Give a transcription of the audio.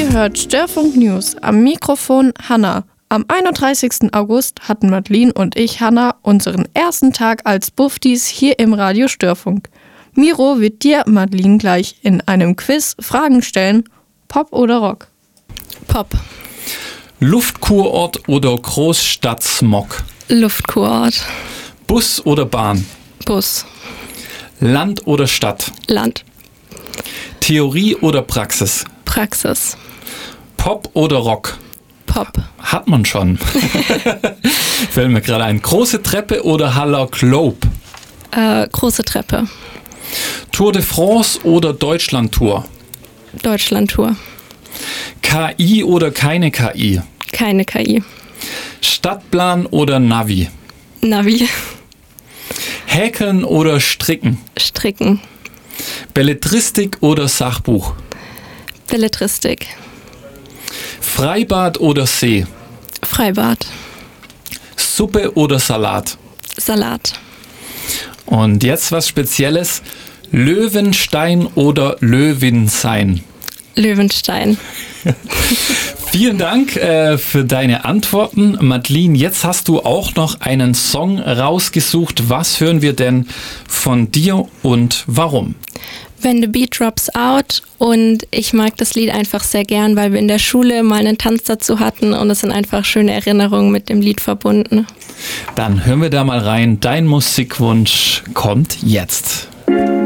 Ihr hört Störfunk News. Am Mikrofon Hanna. Am 31. August hatten Madeline und ich, Hanna, unseren ersten Tag als Buffdies hier im Radio Störfunk. Miro wird dir, Madeline, gleich in einem Quiz Fragen stellen. Pop oder Rock? Pop. Luftkurort oder Großstadtsmog? Luftkurort. Bus oder Bahn? Bus. Land oder Stadt? Land. Theorie oder Praxis? Praxis. Pop oder Rock? Pop. Hat man schon. Fällt mir gerade ein. Große Treppe oder Haller Globe? Große Treppe. Tour de France oder Deutschlandtour? Deutschlandtour. KI oder keine KI? Keine KI. Stadtplan oder Navi? Navi. Häkeln oder Stricken? Stricken. Belletristik oder Sachbuch? Belletristik. Freibad oder See? Freibad. Suppe oder Salat? Salat. Und jetzt was Spezielles. Löwenstein oder Löwinsein? Löwenstein. Vielen Dank für deine Antworten. Madeline, jetzt hast du auch noch einen Song rausgesucht. Was hören wir denn von dir und warum? When the Beat Drops Out, und ich mag das Lied einfach sehr gern, weil wir in der Schule mal einen Tanz dazu hatten und es sind einfach schöne Erinnerungen mit dem Lied verbunden. Dann hören wir da mal rein. Dein Musikwunsch kommt jetzt.